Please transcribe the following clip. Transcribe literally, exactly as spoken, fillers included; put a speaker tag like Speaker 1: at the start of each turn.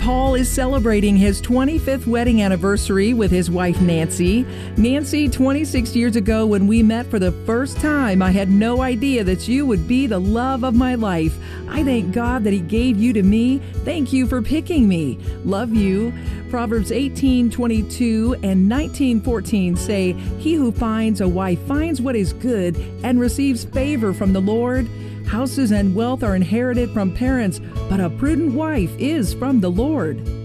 Speaker 1: Paul is celebrating his twenty-fifth wedding anniversary with his wife, Nancy. Nancy, twenty-six years ago when we met for the first time, I had no idea that you would be the love of my life. I thank God that He gave you to me. Thank you for picking me. Love you. Proverbs eighteen twenty-two and nineteen fourteen say, "He who finds a wife finds what is good and receives favor from the Lord. Houses and wealth are inherited from parents, but a prudent wife is from the Lord."